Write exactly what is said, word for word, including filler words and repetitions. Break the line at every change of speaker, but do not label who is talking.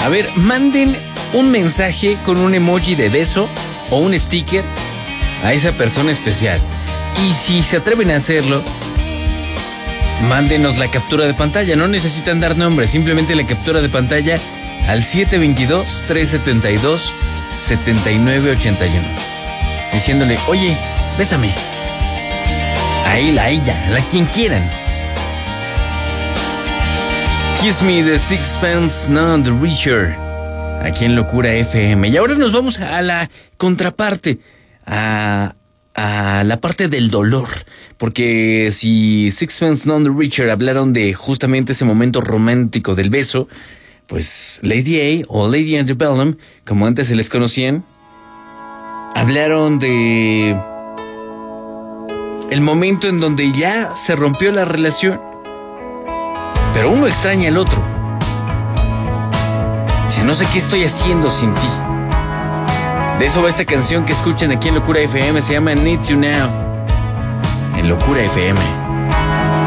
A ver, manden un mensaje con un emoji de beso o un sticker a esa persona especial. Y si se atreven a hacerlo, mándenos la captura de pantalla. No necesitan dar nombre, simplemente la captura de pantalla al siete dos dos, tres siete dos, siete nueve ocho uno. Diciéndole, oye, bésame. A él, a ella, a quien quieran. Kiss Me de Sixpence None the Richer, aquí en Locura F M. Y ahora nos vamos a la contraparte, a, a la parte del dolor. Porque si Sixpence None the Richer hablaron de justamente ese momento romántico del beso, pues Lady A o Lady Antebellum, como antes se les conocían, hablaron de el momento en donde ya se rompió la relación, pero uno extraña al otro. Dice, no sé qué estoy haciendo sin ti. De eso va esta canción que escuchan aquí en Locura F M. Se llama Need You Now, en Locura F M.